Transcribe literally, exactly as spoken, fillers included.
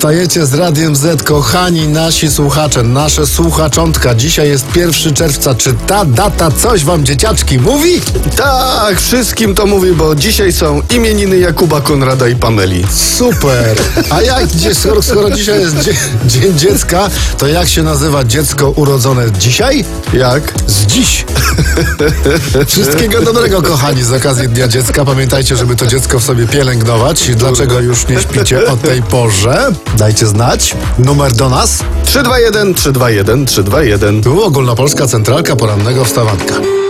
Wstajecie z Radiem Z, kochani nasi słuchacze, nasze słuchaczątka. Dzisiaj jest pierwszego czerwca. Czy ta data coś wam, dzieciaczki, mówi? Tak, wszystkim to mówi, bo dzisiaj są imieniny Jakuba, Konrada i Pameli. Super. A jak, skoro, skoro dzisiaj jest dzie, Dzień Dziecka, to jak się nazywa dziecko urodzone dzisiaj? Jak? Z dziś. Wszystkiego dobrego, kochani, z okazji Dnia Dziecka. Pamiętajcie, żeby to dziecko w sobie pielęgnować. Dlaczego już nie śpicie o tej porze? Dajcie znać. Numer do nas? trzy dwa jeden, trzy dwa jeden, trzy dwa jeden. Tu Ogólnopolska Centralka Porannego Wstawanka.